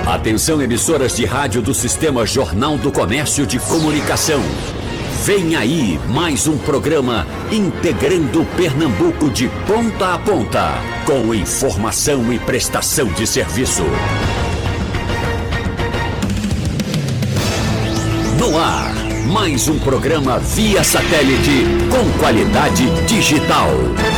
Atenção, emissoras de rádio do Sistema Jornal do Comércio de Comunicação. Vem aí mais um programa integrando Pernambuco de ponta a ponta, com informação e prestação de serviço. No ar, mais um programa via satélite com qualidade digital.